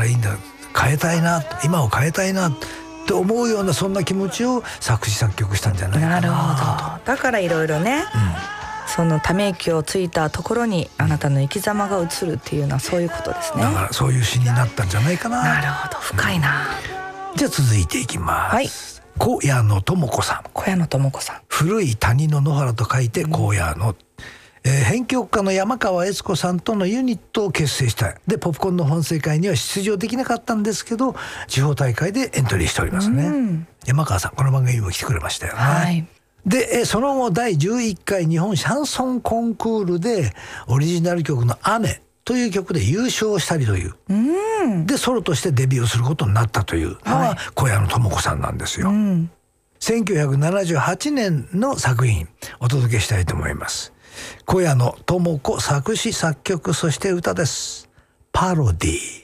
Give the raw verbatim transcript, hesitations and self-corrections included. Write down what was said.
いいんだ、変えたいな、今を変えたいなって思うような、そんな気持ちを作詞作曲したんじゃないかな。 なるほど。だからいろいろね、うん、そのため息をついたところにあなたの生き様が映るっていうのはそういうことですね。 だからそういう詩になったんじゃないかな。 なるほど、深いな、 うん、じゃあ続いていきます。はい。小谷野智子さん。 小谷野智子さん。 古い谷の野原と書いて小谷野、うん、えー、編曲家の山川悦子さんとのユニットを結成した。でポップコーンの本世会には出場できなかったんですけど、地方大会でエントリーしておりますね、うん、山川さんこの番組にも来てくれましたよね、はい。でその後だいじゅういっかい日本シャンソンコンクールでオリジナル曲の雨という曲で優勝したりという、うん、でソロとしてデビューすることになったというのは小谷野智子さんなんですよ、うん、せんきゅうひゃくななじゅうはちねんの作品お届けしたいと思います。小谷野智子作詞作曲そして歌です。パロディ。